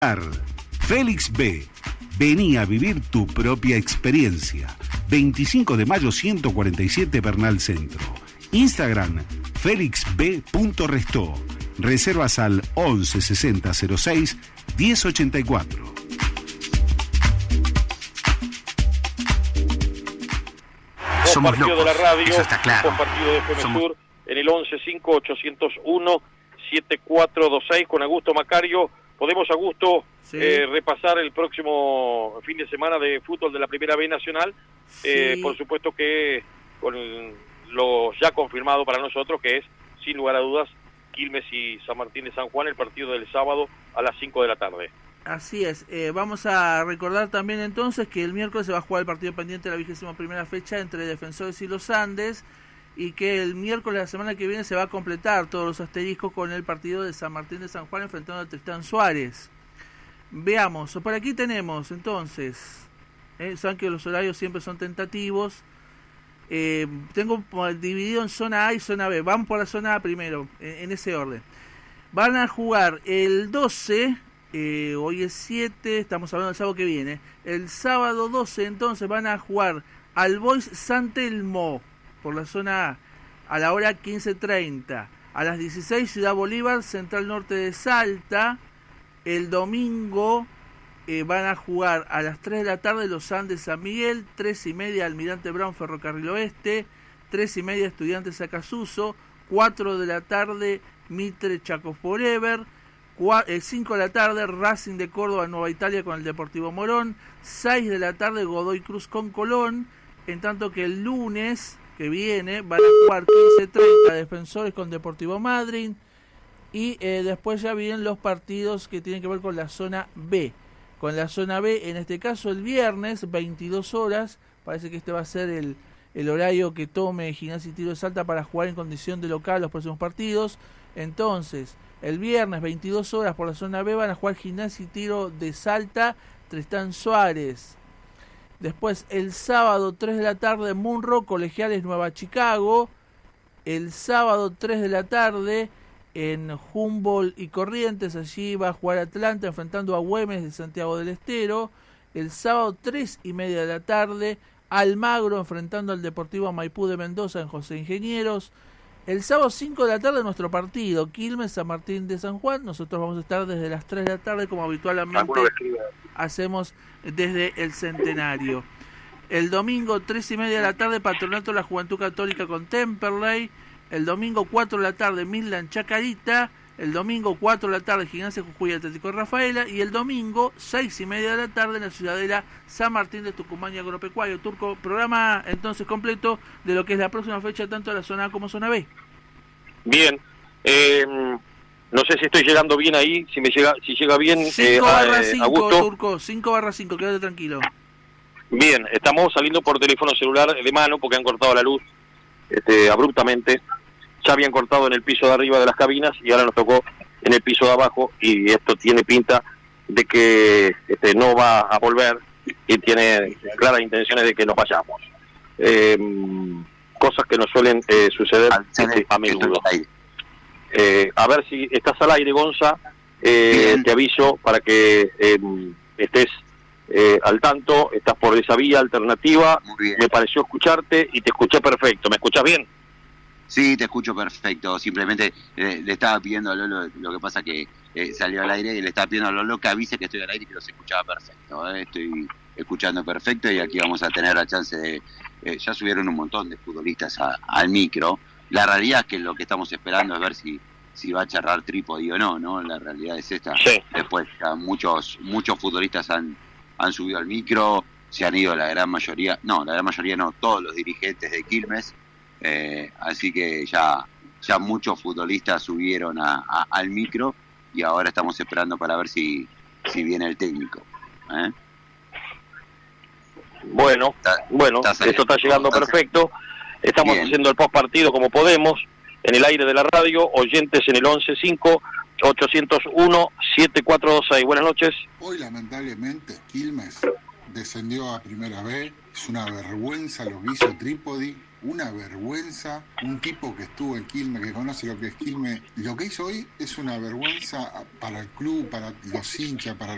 Félix B. Vení a vivir tu propia experiencia. 25 de mayo 147 Bernal Centro. Instagram felixb.restó. Reservas al 11 60 06 1084. Somos locos, de la radio, eso está claro. Partido de FM Sur en el 11-5-801-7426 con Augusto Macario. Podemos, Augusto, repasar el próximo fin de semana de fútbol de la Primera B Nacional. Por supuesto que con lo ya confirmado para nosotros, que es, sin lugar a dudas, Quilmes y San Martín de San Juan, el partido del sábado a las 5 de la tarde. Así es. Vamos a recordar también entonces que el miércoles se va a jugar el partido pendiente de la 21ª fecha entre Defensores y los Andes, y que el miércoles de la semana que viene se va a completar todos los asteriscos con el partido de San Martín de San Juan enfrentando a Tristán Suárez. Veamos, por aquí tenemos entonces, saben que los horarios siempre son tentativos. Tengo dividido en zona A y zona B. Vamos por la zona A primero, en ese orden. Van a jugar el 12, hoy es 7, estamos hablando del sábado que viene. El sábado 12 entonces van a jugar al Boys San Telmo por la zona A la hora 15:30. A las 16 Ciudad Bolívar, Central Norte de Salta. El domingo van a jugar a las 3 de la tarde Los Andes San Miguel, 3:30 Almirante Brown Ferrocarril Oeste, 3:30 Estudiantes Acasuso, 4 de la tarde Mitre Chaco Forever, 5 de la tarde Racing de Córdoba Nueva Italia con el Deportivo Morón, 6 de la tarde Godoy Cruz con Colón, en tanto que el lunes que viene van a jugar 15:30 Defensores con Deportivo Madryn, y después ya vienen los partidos que tienen que ver con la zona B. Con la zona B, en este caso el viernes, 22 horas, parece que este va a ser el horario que tome Gimnasia y Tiro de Salta para jugar en condición de local los próximos partidos. Entonces, el viernes, 22 horas por la zona B, van a jugar Gimnasia y Tiro de Salta, Tristán Suárez. Después, el sábado, 3 de la tarde, Munro, Colegiales Nueva Chicago. El sábado, 3 de la tarde, en Humboldt y Corrientes, allí va a jugar Atlanta enfrentando a Güemes de Santiago del Estero. El sábado 3:30 de la tarde, Almagro enfrentando al Deportivo Maipú de Mendoza en José Ingenieros. El sábado 5 de la tarde nuestro partido, Quilmes, San Martín de San Juan. Nosotros vamos a estar desde las 3 de la tarde como habitualmente hacemos desde el Centenario. El domingo 3:30 de la tarde, Patronato de la Juventud Católica con Temperley. El domingo 4 de la tarde, Midland Chacarita. El domingo 4 de la tarde, Gimnasia Jujuy Atlético de Rafaela. Y el domingo 6:30 de la tarde, en la Ciudadela San Martín de Tucumán y Agropecuario. Turco, programa entonces completo de lo que es la próxima fecha, tanto de la zona A como zona B. Bien, no sé si estoy llegando bien ahí, si llega bien. 5/5, Augusto. Turco, 5/5, quédate tranquilo. Bien, estamos saliendo por teléfono celular de mano porque han cortado la luz abruptamente. Ya habían cortado en el piso de arriba de las cabinas y ahora nos tocó en el piso de abajo, y esto tiene pinta de que no va a volver y tiene claras intenciones de que nos vayamos. Cosas que nos suelen suceder a menudo. A ver si estás al aire, Gonza. Te aviso para que estés al tanto. Estás por esa vía alternativa. Me pareció escucharte y te escuché perfecto. ¿Me escuchas bien? Sí, te escucho perfecto. Simplemente le estaba pidiendo a Lolo, lo que pasa que salió al aire, y le estaba pidiendo a Lolo que avise que estoy al aire y que los escuchaba perfecto. Estoy escuchando perfecto, y aquí vamos a tener la chance de... ya subieron un montón de futbolistas al micro. La realidad es que lo que estamos esperando es ver si va a charlar Trípodi o no. La realidad es esta. Sí. Después ya muchos futbolistas han subido al micro, se han ido la gran mayoría, todos los dirigentes de Quilmes. Así que ya muchos futbolistas subieron al micro, y ahora estamos esperando para ver si viene el técnico. Bueno, esto está llegando perfecto. Estamos haciendo el post partido como podemos, en el aire de la radio. Oyentes en el 11-5-801-7426. Buenas noches. Hoy lamentablemente Quilmes descendió a Primera B. Es una vergüenza lo que hizo Trípodi. Una vergüenza, un tipo que estuvo en Quilmes, que conoce lo que es Quilmes. Lo que hizo hoy es una vergüenza para el club, para los hinchas, para